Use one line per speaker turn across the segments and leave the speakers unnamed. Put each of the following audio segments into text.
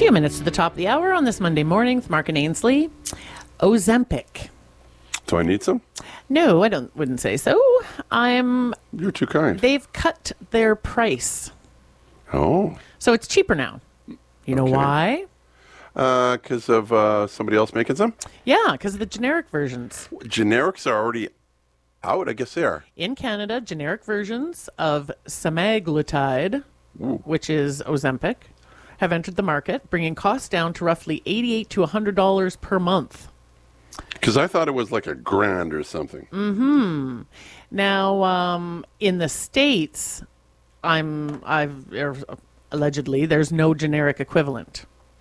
Few minutes to the top of the hour on this Monday morning with Mark and Ainsley. Ozempic.
Do I need some?
No, wouldn't say so.
You're too kind.
They've cut their price.
Oh.
So it's cheaper now. You know why?
Because of somebody else making some?
Yeah, because of the generic versions.
Generics are already out? I guess they are.
In Canada, generic versions of semaglutide, which is Ozempic, have entered the market, bringing costs down to roughly $88 to $100 per month.
Because I thought it was like $1,000 or something.
Mm-hmm. Now, in the States, allegedly, there's no generic equivalent.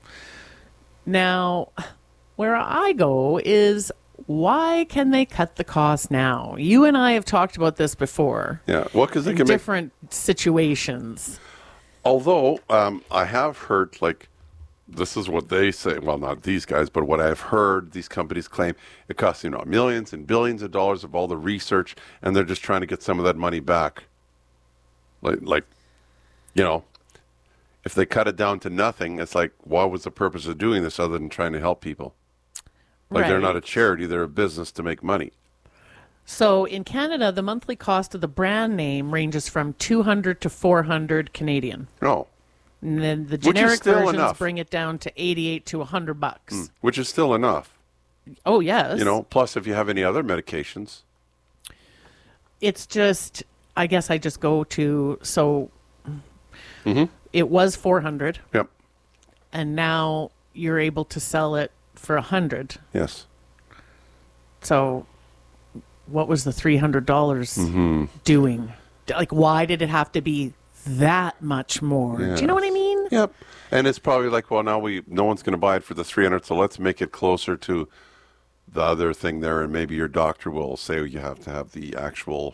Now, where I go is, why can they cut the cost now? You and I have talked about this before.
Yeah, well, because they can
different situations.
Although, I have heard, like, this is what they say. Well, not these guys, but what I've heard these companies claim, it costs, millions and billions of dollars of all the research, and they're just trying to get some of that money back. Like, if they cut it down to nothing, it's like, what was the purpose of doing this other than trying to help people? Like, They're not a charity, they're a business to make money.
So in Canada, the monthly cost of the brand name ranges from $200 to $400 Canadian.
Oh.
And then the generic versions
enough.
Bring it down to $88 to $100.
Which is still enough.
Oh, yes.
Plus if you have any other medications.
It's just, I guess I just go to, it was $400.
Yep.
And now you're able to sell it for $100.
Yes.
So what was the $300 doing? Like, why did it have to be that much more?
Yes.
Do you know what I mean?
Yep. And it's probably like, well, now no one's going to buy it for the $300, so let's make it closer to the other thing there, and maybe your doctor will say you have to have the actual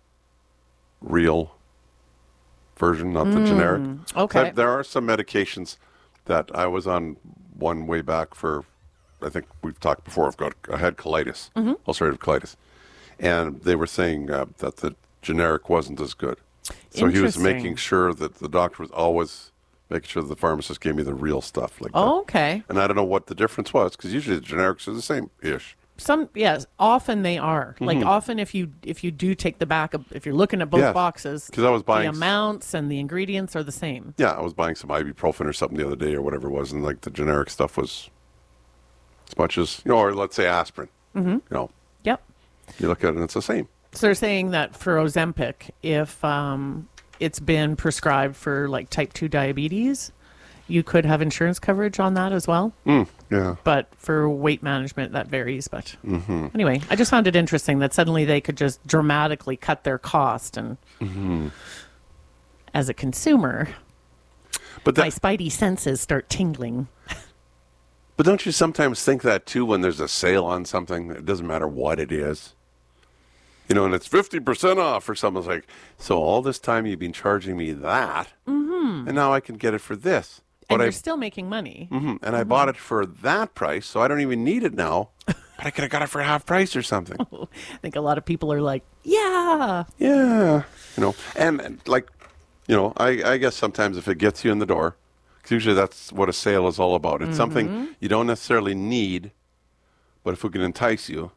real version, not the generic.
Okay.
There are some medications that I was on one way back for, I think we've talked before, I had colitis, ulcerative colitis. And they were saying that the generic wasn't as good. So he was making sure that the doctor was always making sure that the pharmacist gave me the real stuff. Like
Oh, okay.
And I don't know what the difference was, because usually the generics are the same-ish.
Yes, often they are. Like, often if you do take the back of, if you're looking at both boxes,
because I was buying
the amounts and the ingredients are the same.
Yeah, I was buying some ibuprofen or something the other day or whatever it was, and like the generic stuff was as much as, or let's say aspirin.
Yep.
You look at it and it's the same.
So they're saying that for Ozempic, if it's been prescribed for like type 2 diabetes, you could have insurance coverage on that as well.
Yeah.
But for weight management, that varies. But anyway, I just found it interesting that suddenly they could just dramatically cut their cost. And as a consumer, my spidey senses start tingling.
But don't you sometimes think that, too, when there's a sale on something? It doesn't matter what it is. And it's 50% off or something. It's like, so all this time you've been charging me that, and now I can get it for this.
And you're still making money.
And I bought it for that price, so I don't even need it now. But I could have got it for half price or something.
I think a lot of people are like, yeah.
Yeah. And like, I guess sometimes if it gets you in the door, because usually that's what a sale is all about. It's something you don't necessarily need, but if it can entice you.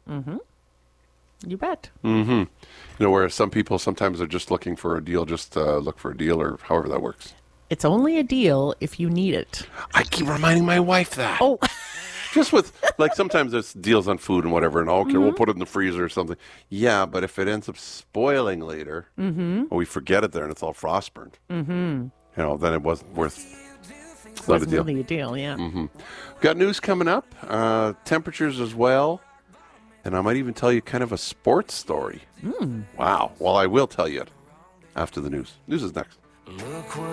You bet.
Whereas some people sometimes are just looking for a deal, just look for a deal or however that works.
It's only a deal if you need it.
I keep reminding my wife that.
Oh.
Just with, like, sometimes there's deals on food and whatever, and okay, we'll put it in the freezer or something. Yeah, but if it ends up spoiling later, or we forget it there and it's all frost burned, then it wasn't worth
It wasn't really a deal, yeah.
Got news coming up, temperatures as well, and I might even tell you kind of a sports story. Wow. Well, I will tell you it after the news. News is next.